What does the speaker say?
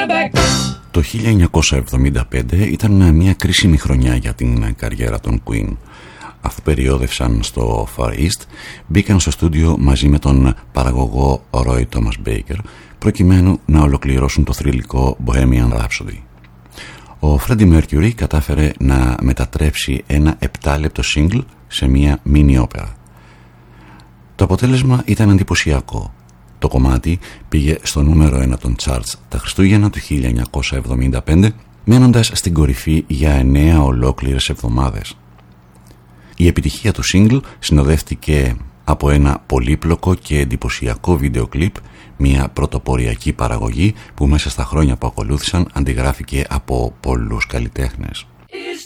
Το 1975 ήταν μια κρίσιμη χρονιά για την καριέρα των Queen. Αφού περιόδευσαν στο Far East, μπήκαν στο στούντιο μαζί με τον παραγωγό Roy Thomas Baker προκειμένου να ολοκληρώσουν το θρυλικό Bohemian Rhapsody. Ο Freddie Mercury κατάφερε να μετατρέψει ένα 7 λεπτό single σε μια mini όπερα. Το αποτέλεσμα ήταν εντυπωσιακό. Το κομμάτι πήγε στο νούμερο 1 των charts τα Χριστούγεννα του 1975, μένοντας στην κορυφή για 9 ολόκληρες εβδομάδες. Η επιτυχία του single συνοδεύτηκε από ένα πολύπλοκο και εντυπωσιακό βίντεο κλιπ, μια πρωτοποριακή παραγωγή που μέσα στα χρόνια που ακολούθησαν αντιγράφηκε από πολλούς καλλιτέχνες.